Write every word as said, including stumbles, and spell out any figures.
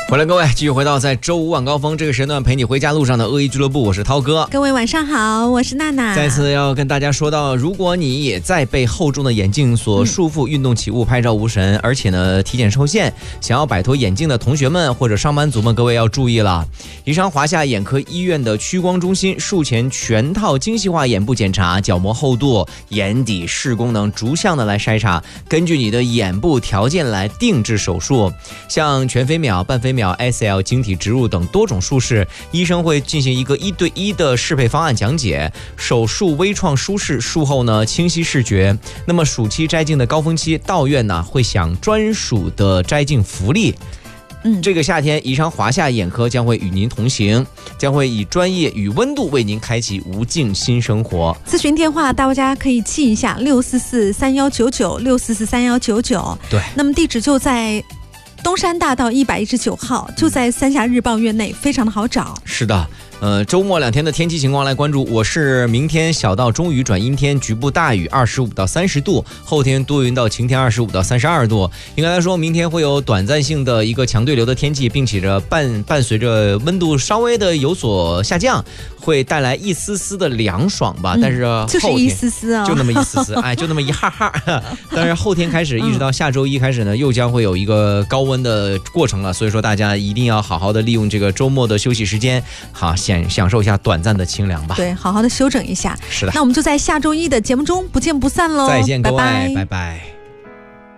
回来各位，继续回到在周五晚高峰这个时段陪你回家路上的恶意俱乐部，我是涛哥。 各位晚上好，我是娜娜。 再次要跟大家说到，如果你也在被厚重的眼镜所束缚，运动起雾，拍照无神，而且呢体检受限，想要摆脱眼镜的同学们或者上班族们，各位要注意了。宜昌华夏眼科医院的屈光中心术前全套精细化眼部检查，角膜厚度、眼底视功能逐项的来筛查，根据你的眼部条件来定制手术。像全飞秒、半飞秒、S L 晶体植入等多种术式，医生会进行一个一对一的适配方案讲解。手术微创舒适，术后呢清晰视觉。那么暑期摘镜的高峰期，到院呢会享专属的摘镜福利。嗯，这个夏天，宜昌华夏眼科将会与您同行，将会以专业与温度为您开启无尽新生活。 咨询电话大家可以记一下：六四四三幺九九六四四三幺九九。 对， 那么地址就在东山大道一百一十九号，就在三峡日报院内，非常的好找。 是的。呃，周末两天的天气情况来关注。我是明天小到中雨转阴天，局部大雨，二十五到三十度；后天多云到晴天，二十五到三十二度。应该来说，明天会有短暂性的一个强对流的天气，并且着伴伴随着温度稍微的有所下降，会带来一丝丝的凉爽吧。但是后天、 嗯、就是一丝丝啊、哦， 就那么一丝丝，哎，就那么一哈哈。但是后天开始，一直到下周一开始呢，又将会有一个高温的过程了。所以说，大家一定要好好的利用这个周末的休息时间，好享享受一下短暂的清凉吧。 对，好好的休整一下。 是的， 那我们就在下周一的节目中不见不散喽。 再见各位， 拜拜。 拜拜。